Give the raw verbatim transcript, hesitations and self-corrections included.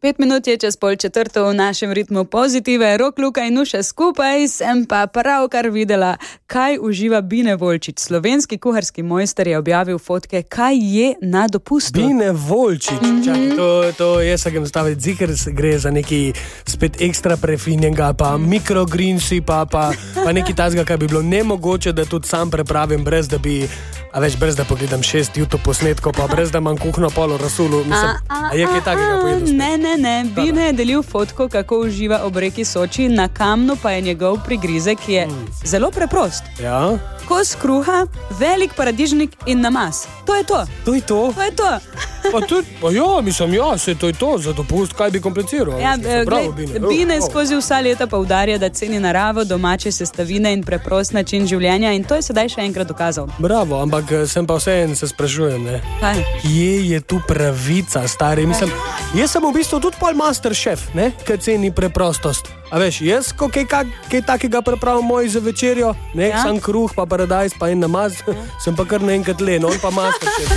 Pet minut je čez pol četrto v našem ritmu Pozitive. Rok, Luka in Nuša skupaj, sem pa pravkar videla, kaj uživa Bine Volčič. Slovenski kuharski mojster je objavil fotke, kaj je na dopustu. Bine Volčič, mm-hmm. Čakaj, to, to jaz sem staviti zikr, gre za neki spet ekstra prefinjenega, pa mikrogrinsi, pa, pa, pa neki tazga, kaj bi bilo nemogoče, da tudi sam prepravim, brez da bi, a več brez da pogledam šest YouTube posnetkov, pa brez da imam kuhno polo rasulu. Mislim, a, a, a je kaj takega povedal? Ne, ne, ne. Bine je delil fotko, kako uživa ob reki Soči, na kamnu pa je njegov prigrizek, ki je mm. zelo preprost. Ja? Kos kruha, velik paradižnik in namaz. To je to. To je to? To je to. Pa tudi, pa ja, mislim, ja, se to je to, za dopust, kaj bi kompliciral. Ja, Bravo, gled, Bine. Bine oh, oh. skozi vsa leta poudarja, da ceni naravo, domače sestavine in preprost način življenja in to je sedaj še enkrat dokazal. Bravo, ampak sem pa vseeno se sprašujem, ne? Kaj? Kje je tu pravica, stari? Mislim, jaz sem v bistvu tudi pol master šef, ne? Kaj ceni preprostost. A veš, jaz, ko kaj, kaj, kaj takega prepravim moj za večerjo, ne? Ja? Sam kruh, pa paradajz, pa en namaz, ja? Sem pa kar naenkrat len, on pa master šef.